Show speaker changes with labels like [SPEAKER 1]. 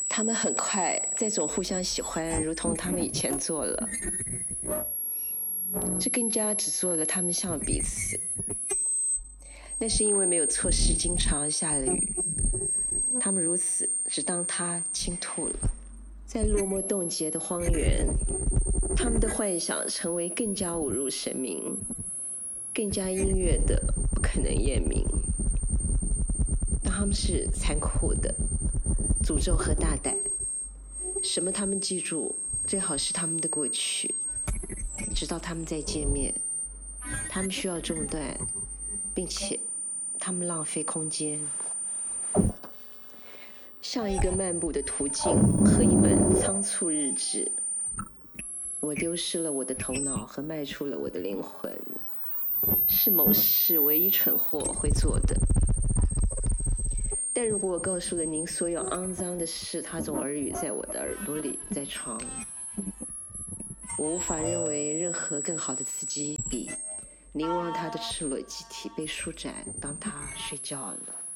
[SPEAKER 1] 他们很快再种互相喜欢，如同他们以前做了，这更加只做了他们像彼此。那是因为没有错失经常下了雨，他们如此只当它倾吐了。在落寞冻结的荒原，他们的幻想成为更加侮辱神明，更加音乐的不可能验明。当他们是残酷的诅咒和大胆，什么他们记住，最好是他们的过去，直到他们再见面。他们需要中断，并且他们浪费空间，像一个漫步的途径和一本仓促日志。我丢失了我的头脑和卖出了我的灵魂，是某事唯一蠢货会做的。但如果我告诉了您所有肮脏的事，他总耳语在我的耳朵里，在床。我无法认为任何更好的刺激比凝望他的赤裸机体被舒展当他睡觉了。